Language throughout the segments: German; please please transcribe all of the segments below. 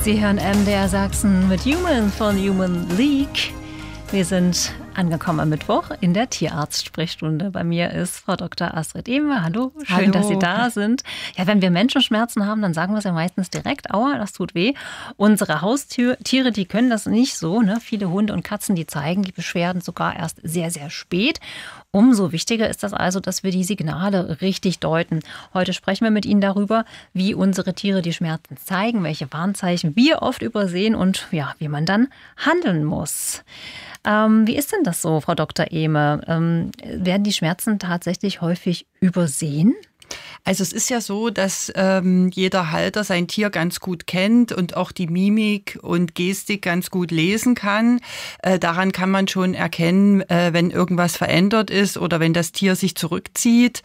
Sie hören MDR Sachsen mit Human von Human League. Wir sind angekommen am Mittwoch in der Tierarzt-Sprechstunde. Bei mir ist Frau Dr. Astrid Ehme. Hallo, schön, dass Sie da sind. Ja, wenn wir Menschenschmerzen haben, dann sagen wir es ja meistens direkt, aua, das tut weh. Unsere Haustiere, die können das nicht so. Ne? Viele Hunde und Katzen, die zeigen die Beschwerden sogar erst sehr, sehr spät. Umso wichtiger ist das also, dass wir die Signale richtig deuten. Heute sprechen wir mit Ihnen darüber, wie unsere Tiere die Schmerzen zeigen, welche Warnzeichen wir oft übersehen und ja, wie man dann handeln muss. Wie ist denn das so, Frau Dr. Ehme? Werden die Schmerzen tatsächlich häufig übersehen? Also es ist ja so, dass jeder Halter sein Tier ganz gut kennt und auch die Mimik und Gestik ganz gut lesen kann. Daran kann man schon erkennen, wenn irgendwas verändert ist oder wenn das Tier sich zurückzieht.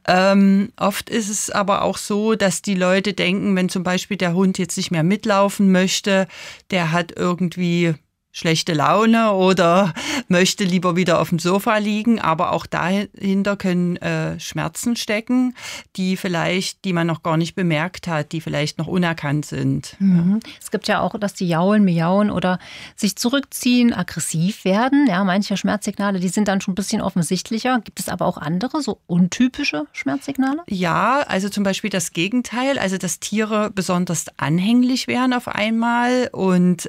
Oft ist es aber auch so, dass die Leute denken, wenn zum Beispiel der Hund jetzt nicht mehr mitlaufen möchte, der hat irgendwie schlechte Laune oder möchte lieber wieder auf dem Sofa liegen. Aber auch dahinter können Schmerzen stecken, die man noch gar nicht bemerkt hat, die vielleicht noch unerkannt sind. Mhm. Es gibt ja auch, dass die jaulen, miauen oder sich zurückziehen, aggressiv werden. Ja, manche Schmerzsignale, die sind dann schon ein bisschen offensichtlicher. Gibt es aber auch andere, so untypische Schmerzsignale? Ja, also zum Beispiel das Gegenteil, also dass Tiere besonders anhänglich werden auf einmal und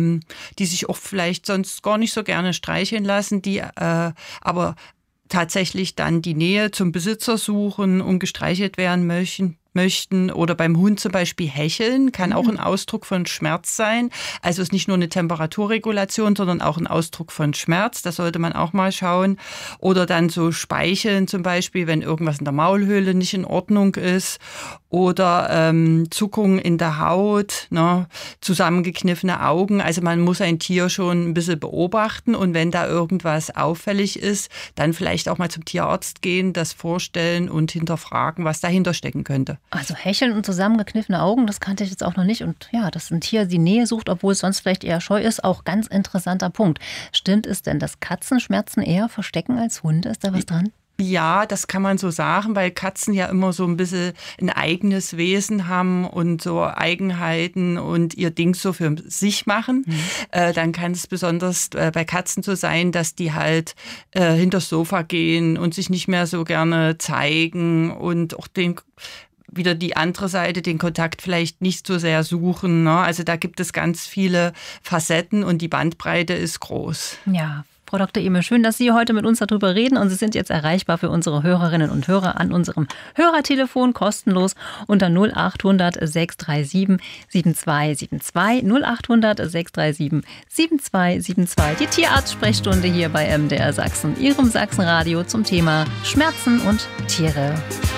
die sich auch vielleicht sonst gar nicht so gerne streicheln lassen, die aber tatsächlich dann die Nähe zum Besitzer suchen und gestreichelt werden möchten. Oder beim Hund zum Beispiel hecheln, kann auch ein Ausdruck von Schmerz sein. Also ist nicht nur eine Temperaturregulation, sondern auch ein Ausdruck von Schmerz. Das sollte man auch mal schauen. Oder dann so speicheln zum Beispiel, wenn irgendwas in der Maulhöhle nicht in Ordnung ist. Oder Zuckungen in der Haut, ne? Zusammengekniffene Augen. Also man muss ein Tier schon ein bisschen beobachten. Und wenn da irgendwas auffällig ist, dann vielleicht auch mal zum Tierarzt gehen, das vorstellen und hinterfragen, was dahinter stecken könnte. Also hecheln und zusammengekniffene Augen, das kannte ich jetzt auch noch nicht. Und ja, dass ein Tier die Nähe sucht, obwohl es sonst vielleicht eher scheu ist, auch ganz interessanter Punkt. Stimmt es denn, dass Katzen Schmerzen eher verstecken als Hunde? Ist da was dran? Ja, das kann man so sagen, weil Katzen ja immer so ein bisschen ein eigenes Wesen haben und so Eigenheiten und ihr Ding so für sich machen. Dann kann es besonders bei Katzen so sein, dass die halt hinters Sofa gehen und sich nicht mehr so gerne zeigen und auch wieder die andere Seite, den Kontakt vielleicht nicht so sehr suchen. Ne? Also da gibt es ganz viele Facetten und die Bandbreite ist groß. Ja, Frau Dr. Ehme, schön, dass Sie heute mit uns darüber reden und Sie sind jetzt erreichbar für unsere Hörerinnen und Hörer an unserem Hörertelefon kostenlos unter 0800 637 7272 0800 637 7272. Die Tierarzt-Sprechstunde hier bei MDR Sachsen, Ihrem Sachsenradio zum Thema Schmerzen und Tiere.